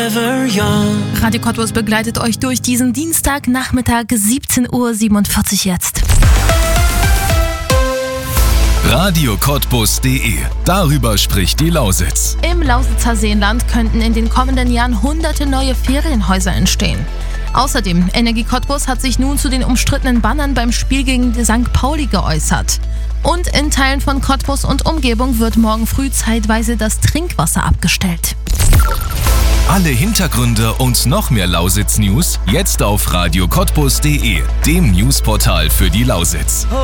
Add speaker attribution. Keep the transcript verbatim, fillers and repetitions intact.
Speaker 1: forever young.
Speaker 2: Radio Cottbus begleitet euch durch diesen Dienstagnachmittag, siebzehn Uhr siebenundvierzig jetzt.
Speaker 3: Radio Cottbus punkt de. Darüber spricht die Lausitz.
Speaker 2: Im Lausitzer Seenland könnten in den kommenden Jahren hunderte neue Ferienhäuser entstehen. Außerdem, Energie Cottbus hat sich nun zu den umstrittenen Bannern beim Spiel gegen Sankt Pauli geäußert. Und in Teilen von Cottbus und Umgebung wird morgen früh zeitweise das Trinkwasser abgestellt.
Speaker 3: Alle Hintergründe und noch mehr Lausitz-News jetzt auf Radio Cottbus punkt de, dem Newsportal für die Lausitz.